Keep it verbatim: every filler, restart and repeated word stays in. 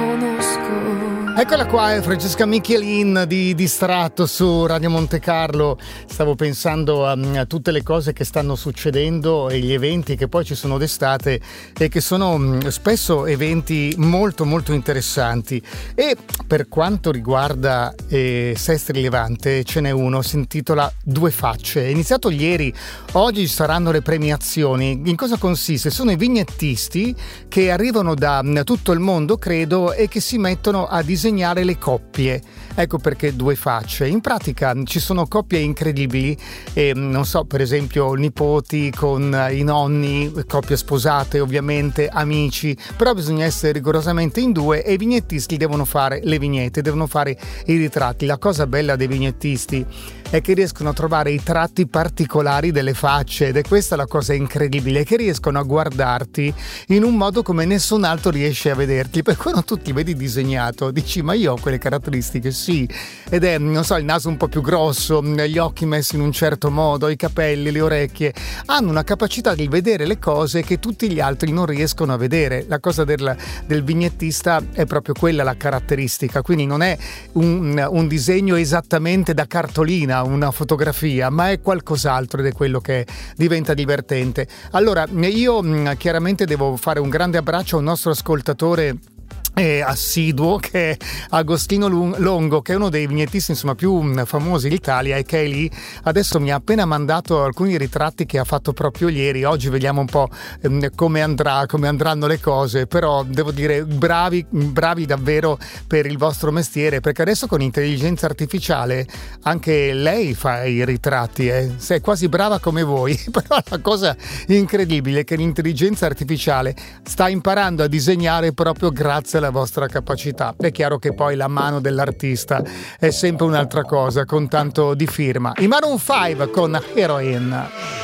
conosco. Eccola qua, è Francesca Michelin di Distratto su Radio Monte Carlo. Stavo pensando a, a tutte le cose che stanno succedendo e gli eventi che poi ci sono d'estate e che sono mh, spesso eventi molto molto interessanti. E per quanto riguarda eh, Sestri Levante ce n'è uno, si intitola Due Facce. È iniziato ieri, oggi saranno le premiazioni. In cosa consiste? Sono i vignettisti che arrivano da mh, tutto il mondo, credo, e che si mettono a disegnare disegnare le coppie. Ecco perché Due Facce. In pratica ci sono coppie incredibili, e, non so, per esempio nipoti con i nonni, coppie sposate ovviamente, amici, però bisogna essere rigorosamente in due e i vignettisti devono fare le vignette, devono fare i ritratti. La cosa bella dei vignettisti è che riescono a trovare i tratti particolari delle facce, ed è questa la cosa incredibile, che riescono a guardarti in un modo come nessun altro riesce a vederti, per quando tu ti vedi disegnato dici ma io ho quelle caratteristiche, sì, ed è, non so, il naso un po' più grosso, gli occhi messi in un certo modo, i capelli, le orecchie, hanno una capacità di vedere le cose che tutti gli altri non riescono a vedere. La cosa del, del vignettista è proprio quella la caratteristica, quindi non è un, un disegno esattamente da cartolina, una fotografia, ma è qualcos'altro, ed è quello che diventa divertente. Allora io chiaramente devo fare un grande abbraccio a un nostro ascoltatore Eh, assiduo, che è Agostino Longo, che è uno dei vignettisti insomma più famosi d'Italia, e che è lì. Adesso mi ha appena mandato alcuni ritratti che ha fatto proprio ieri. Oggi vediamo un po' ehm, come andrà, come andranno le cose, però devo dire bravi, bravi davvero per il vostro mestiere, perché adesso con intelligenza artificiale anche lei fa i ritratti, eh. Sei quasi brava come voi, però la cosa incredibile è che l'intelligenza artificiale sta imparando a disegnare proprio grazie la vostra capacità. È chiaro che poi la mano dell'artista è sempre un'altra cosa, con tanto di firma. I Maroon five con Heroin.